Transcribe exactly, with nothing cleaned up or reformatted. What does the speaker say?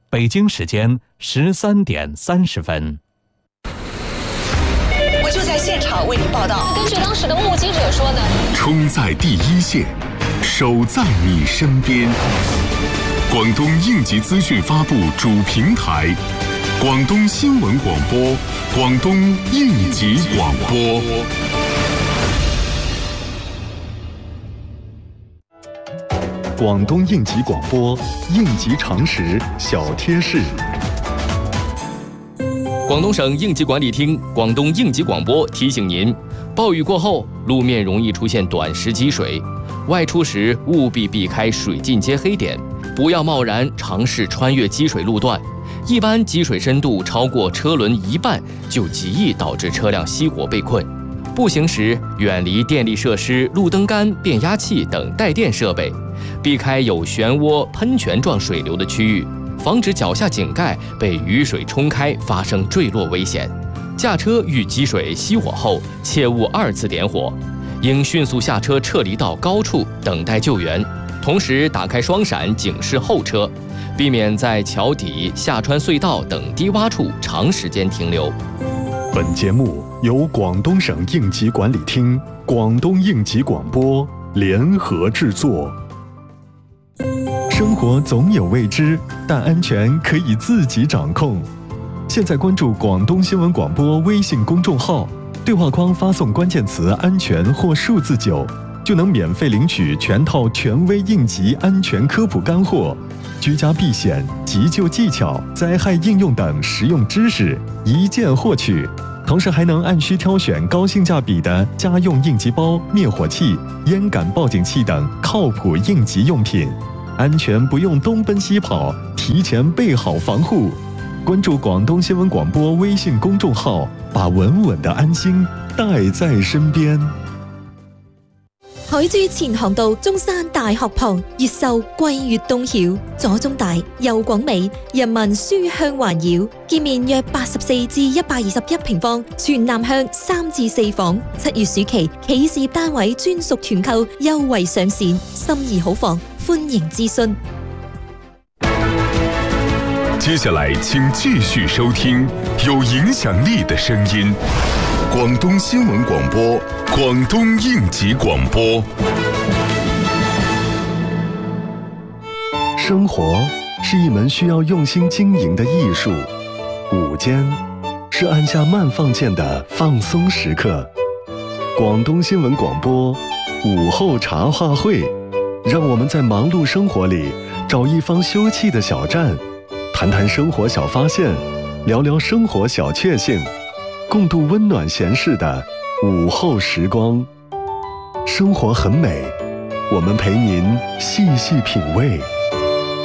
北京时间十三点三十分。 我就在现场为您报道。 根据当时的目击者说呢， 冲在第一线，守在你身边。广东应急资讯发布主平台，广东新闻广播，广东应急广播。 广东应急广播，应急常识小贴士。 广东省应急管理厅、广东应急广播提醒您：暴雨过后，路面容易出现短时积水，外出时务必避开水浸街黑点，不要贸然尝试穿越积水路段。一般积水深度超过车轮一半，就极易导致车辆熄火被困。步行时远离电力设施、路灯杆、变压器等带电设备，避开有漩涡、喷泉状水流的区域，防止脚下井盖被雨水冲开，发生坠落危险。驾车遇积水熄火后，切勿二次点火，应迅速下车撤离到高处等待救援，同时打开双闪警示后车，避免在桥底、下穿隧道等低洼处长时间停留。 本节目由广东省应急管理厅、广东应急广播联合制作。生活总有未知，但安全可以自己掌控。现在关注广东新闻广播微信公众号，对话框发送关键词“安全”或数字九，就能免费领取全套权威应急安全科普干货、居家避险、急救技巧、灾害应用等实用知识，一键获取。同时还能按需挑选高性价比的家用应急包、灭火器、烟感报警器等靠谱应急用品，安全不用东奔西跑，提前备好防护。关注广东新闻广播微信公众號，把穩穩的安心帶在身邊。 海珠前航道中山大學旁，越秀貴越東曉，左中大右廣美，人民書香環繞，建面約八十四至一百二十一平方，全南向三至四房。七月暑期企事業單位專屬團購優惠上線，心儀好房，歡迎諮詢。 接下来请继续收听有影响力的声音，广东新闻广播，广东应急广播。 生活是一门需要用心经营的艺术，午间是按下慢放键的放松时刻。广东新闻广播午后茶话会，让我们在忙碌生活里找一方休憩的小站，谈谈生活小发现，聊聊生活小确幸，共度温暖闲适的午后时光。生活很美，我们陪您细细品味。